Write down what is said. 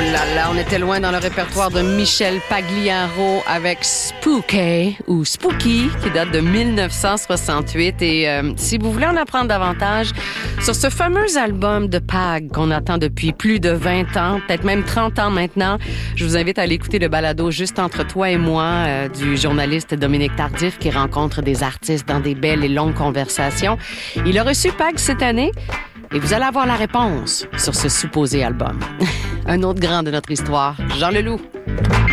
là là, on était loin dans le répertoire de Michel Pagliaro avec Spooky ou Spooky qui date de 1968. Et si vous voulez en apprendre davantage sur ce fameux album de Pag qu'on attend depuis plus de 20 ans, peut-être même 30 ans maintenant, je vous invite à aller écouter le balado Juste entre toi et moi du journaliste Dominique Tardif qui rencontre des artistes dans des belles et longues conversations. Il a reçu Pag cette année. Et vous allez avoir la réponse sur ce supposé album. Un autre grand de notre histoire, Jean Leloup.